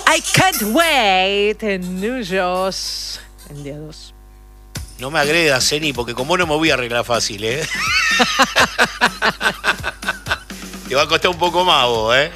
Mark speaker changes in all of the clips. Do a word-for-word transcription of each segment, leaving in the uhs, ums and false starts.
Speaker 1: I can't wait. Nuyos. El día dos.
Speaker 2: No me agredas, Zeni, porque como no me voy a arreglar fácil, ¿eh? Te va a costar un poco más vos, ¿eh?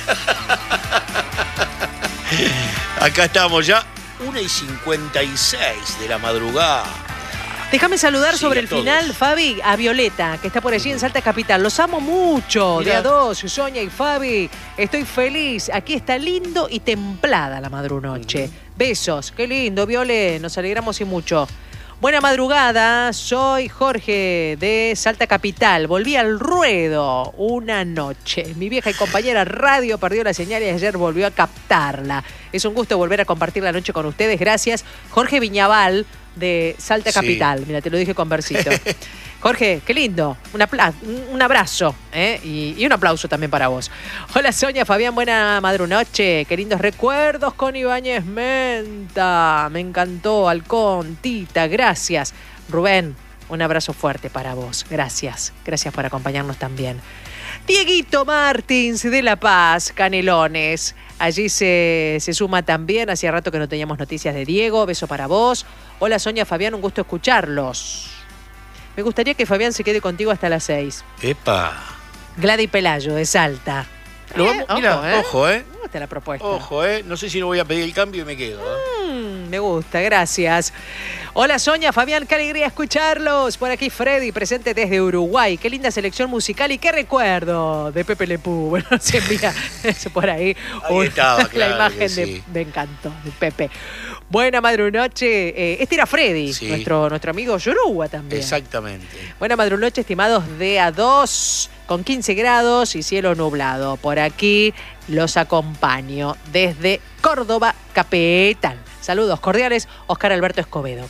Speaker 2: Acá estamos ya, una y cincuenta y seis de la madrugada.
Speaker 1: Déjame saludar
Speaker 2: Sí,
Speaker 1: sobre
Speaker 2: a
Speaker 1: el
Speaker 2: todos.
Speaker 1: final, Fabi, a Violeta, que está por allí en Salta Capital. Los amo mucho.
Speaker 2: Mirá.
Speaker 1: De a dos, Sonia y Fabi. Estoy feliz. Aquí está lindo y templada la madrunoche.
Speaker 2: Uh-huh.
Speaker 1: Besos. Qué lindo, Viole. Nos alegramos y mucho. Buena madrugada. Soy Jorge de Salta Capital. Volví al ruedo una noche. Mi vieja y compañera radio perdió la señal y ayer volvió a captarla. Es un gusto volver a compartir la noche con ustedes. Gracias. Jorge Viñaval, de Salta
Speaker 2: Sí.
Speaker 1: Capital. Mira, te lo dije con versito. Jorge, qué lindo. Un, apla- un abrazo, ¿eh? y, y un aplauso también para vos. Hola, Sonia, Fabián, buena madrunoche. Qué lindos recuerdos con Ibáñez Menta. Me encantó, Halcón, Tita, gracias. Rubén, un abrazo fuerte para vos. Gracias. Gracias por acompañarnos también. Dieguito Martins de La Paz, Canelones. Allí se, se suma también. Hacía rato que no teníamos noticias de Diego. Beso para vos. Hola, Sonia, Fabián, un gusto escucharlos. Me gustaría que Fabián se quede contigo hasta las seis.
Speaker 2: Epa.
Speaker 1: Gladys Pelayo, de Salta.
Speaker 2: Lo
Speaker 1: Eh,
Speaker 2: vamos-
Speaker 1: ojo,
Speaker 2: mira,
Speaker 1: ¿eh?
Speaker 2: ojo, ¿eh?
Speaker 1: Me gusta la propuesta.
Speaker 2: Ojo, ¿eh? No sé si no voy a pedir el cambio y me quedo, ¿eh?
Speaker 1: Mm, me gusta, gracias. Hola, Sonia, Fabián, qué alegría escucharlos. Por aquí Freddy, presente desde Uruguay. Qué linda selección musical y qué recuerdo de Pepe Le Pew. Bueno, se envía eso por ahí.
Speaker 2: Ahí
Speaker 1: Una-
Speaker 2: estaba,
Speaker 1: la
Speaker 2: claro
Speaker 1: imagen
Speaker 2: que
Speaker 1: de,
Speaker 2: sí.
Speaker 1: de encanto de Pepe. Buena madrunoche. Eh, este era Freddy,
Speaker 2: Sí.
Speaker 1: nuestro, nuestro amigo Yoruba también.
Speaker 2: Exactamente.
Speaker 1: Buena madrunoche, estimados de A dos, con quince grados y cielo nublado. Por aquí los acompaño desde Córdoba, Capital. Saludos cordiales, Oscar Alberto Escobedo.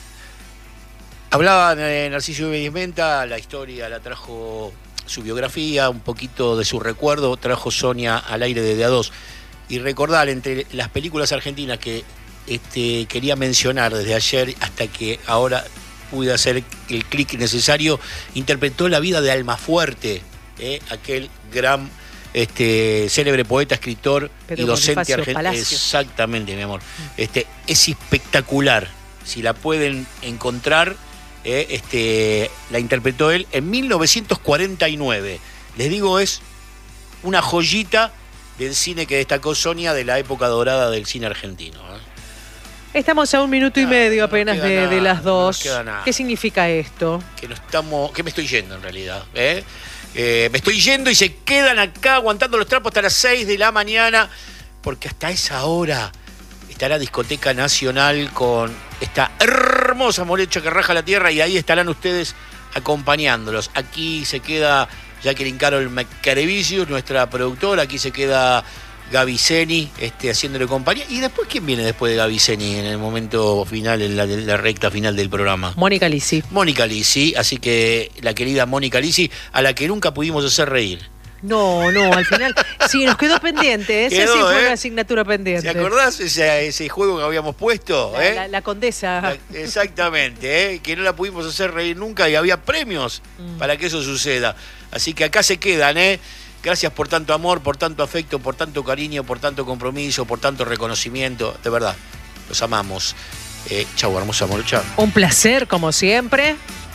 Speaker 2: Hablaba de Narciso Ibáñez Menta, la historia la trajo su biografía, un poquito de su recuerdo, trajo Sonia al aire de De A dos. Y recordar, entre las películas argentinas que este, quería mencionar desde ayer hasta que ahora pude hacer el clic necesario, interpretó la vida de Almafuerte, ¿eh? Aquel gran este, célebre poeta, escritor
Speaker 1: Pedro
Speaker 2: y docente
Speaker 1: Bonifacio
Speaker 2: argentino.
Speaker 1: Palacio.
Speaker 2: Exactamente, mi amor. Este, es espectacular. Si la pueden encontrar, eh, este, la interpretó él en mil novecientos cuarenta y nueve. Les digo, es una joyita del cine que destacó Sonia de la época dorada del cine argentino, ¿eh?
Speaker 1: Estamos a un minuto y
Speaker 2: No,
Speaker 1: medio
Speaker 2: no
Speaker 1: apenas
Speaker 2: queda
Speaker 1: de,
Speaker 2: nada,
Speaker 1: de las
Speaker 2: no nos
Speaker 1: dos.
Speaker 2: queda nada.
Speaker 1: ¿Qué significa esto?
Speaker 2: Que no estamos, que me estoy yendo en realidad, ¿eh? Eh, me estoy yendo y se quedan acá aguantando los trapos hasta las seis de la mañana, porque hasta esa hora estará Discoteca Nacional con esta hermosa molecha que raja la tierra y ahí estarán ustedes acompañándolos. Aquí se queda Jacqueline Carol Macarevicius, nuestra productora, aquí se queda Gaviceni, este, haciéndole compañía. ¿Y después quién viene después de Gaviceni en el momento final, en la, en la recta final del programa?
Speaker 1: Mónica Lisi.
Speaker 2: Mónica Lisi, así que la querida Mónica Lisi, a la que nunca pudimos hacer reír.
Speaker 1: No, no, al final sí, nos quedó pendiente. Esa
Speaker 2: Quedó,
Speaker 1: sí fue
Speaker 2: ¿eh?
Speaker 1: una asignatura pendiente.
Speaker 2: ¿Te acordás ese, ese juego que habíamos puesto?
Speaker 1: La,
Speaker 2: eh?
Speaker 1: la- la condesa.
Speaker 2: La- exactamente, ¿eh? Que no la pudimos hacer reír nunca y había premios
Speaker 1: Mm.
Speaker 2: para que eso suceda. Así que acá se quedan, ¿eh? Gracias por tanto amor, por tanto afecto, por tanto cariño, por tanto compromiso, por tanto reconocimiento. De verdad, los amamos. Eh, chau, hermosa morocha.
Speaker 1: Un placer, como siempre.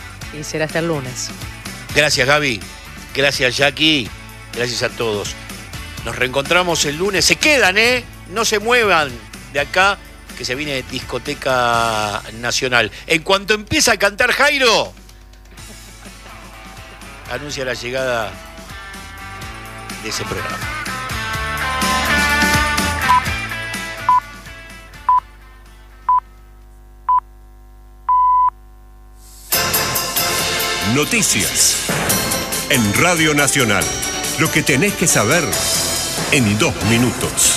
Speaker 1: Y será hasta el lunes.
Speaker 2: Gracias, Gaby. Gracias, Jackie. Gracias a todos. Nos reencontramos el lunes. Se quedan, ¿eh? No se muevan de acá, que se viene Discoteca Nacional. En cuanto empieza a cantar Jairo, anuncia la llegada de ese programa.
Speaker 3: Noticias. En Radio Nacional. Lo que tenés que saber en dos minutos.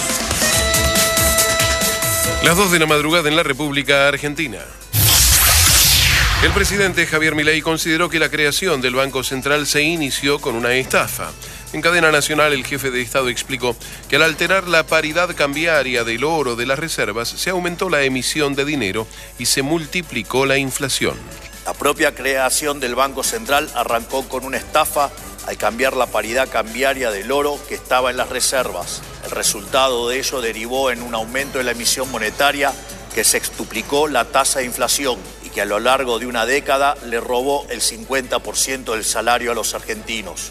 Speaker 4: Las dos de la madrugada en la República Argentina. El presidente Javier Milei consideró que la creación del Banco Central se inició con una estafa. En cadena nacional, el jefe de Estado explicó que al alterar la paridad cambiaria del oro de las reservas, se aumentó la emisión de dinero y se multiplicó la inflación.
Speaker 5: La propia creación del Banco Central arrancó con una estafa al cambiar la paridad cambiaria del oro que estaba en las reservas. El resultado de ello derivó en un aumento de la emisión monetaria que sextuplicó la tasa de inflación y que a lo largo de una década le robó el cincuenta por ciento del salario a los argentinos.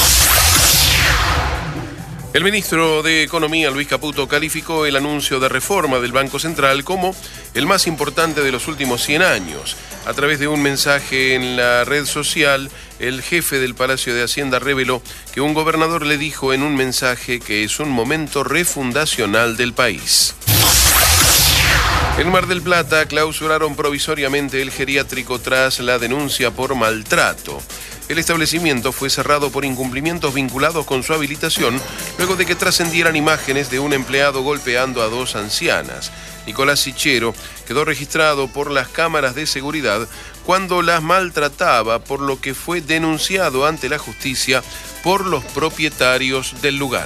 Speaker 4: El ministro de Economía, Luis Caputo, calificó el anuncio de reforma del Banco Central como el más importante de los últimos cien años. A través de un mensaje en la red social, el jefe del Palacio de Hacienda reveló que un gobernador le dijo en un mensaje que es un momento refundacional del país. En Mar del Plata clausuraron provisoriamente el geriátrico tras la denuncia por maltrato. El establecimiento fue cerrado por incumplimientos vinculados con su habilitación, luego de que trascendieran imágenes de un empleado golpeando a dos ancianas. Nicolás Sichero quedó registrado por las cámaras de seguridad cuando las maltrataba, por lo que fue denunciado ante la justicia por los propietarios del lugar.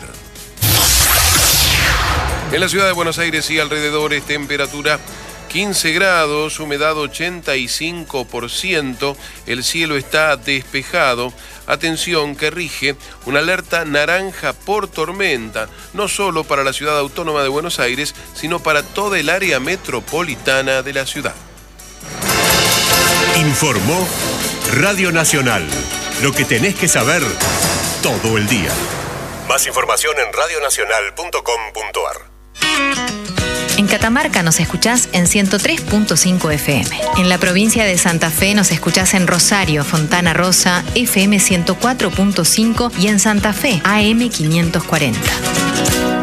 Speaker 4: En la ciudad de Buenos Aires y alrededores, temperatura quince grados, humedad ochenta y cinco por ciento, el cielo está despejado. Atención, que rige una alerta naranja por tormenta, no solo para la ciudad autónoma de Buenos Aires, sino para toda el área metropolitana de la ciudad.
Speaker 3: Informó Radio Nacional. Lo que tenés que saber todo el día. Más información en radio nacional punto com punto a r.
Speaker 6: En Catamarca nos escuchás en ciento tres punto cinco F M. En la provincia de Santa Fe nos escuchás en Rosario, Fontana Rosa, F M ciento cuatro punto cinco y en Santa Fe, A M quinientos cuarenta.